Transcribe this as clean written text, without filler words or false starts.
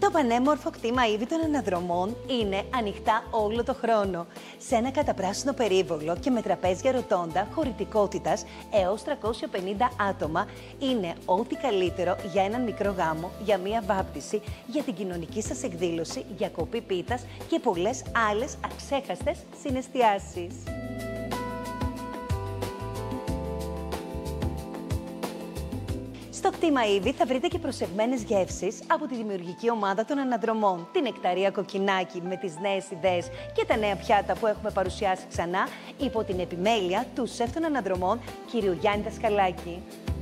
Το πανέμορφο κτήμα Ήβη των Αναδρομών είναι ανοιχτά όλο το χρόνο. Σε ένα καταπράσινο περίβολο και με τραπέζια ροτόντα χωρητικότητας έως 350 άτομα, είναι ό,τι καλύτερο για έναν μικρό γάμο, για μία βάπτιση, για την κοινωνική σας εκδήλωση, για κοπή πίτας και πολλές άλλες αξέχαστες συναισθιάσεις. Στο κτήμα Ήβη θα βρείτε και προσεγμένες γεύσεις από τη δημιουργική ομάδα των Αναδρομών, την Νεκταρία Κοκκινάκη με τις νέες ιδέες και τα νέα πιάτα που έχουμε παρουσιάσει ξανά υπό την επιμέλεια του σεφ των Αναδρομών, κ. Γιάννη Δασκαλάκη.